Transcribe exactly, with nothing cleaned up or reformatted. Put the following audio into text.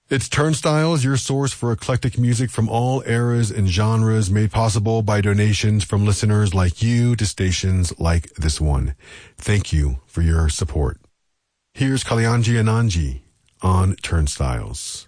It's Turnstiles, your source for eclectic music from all eras and genres, made possible by donations from listeners like you to stations like this one. Thank you for your support. Here's Kalyanji Ananji on Turnstiles.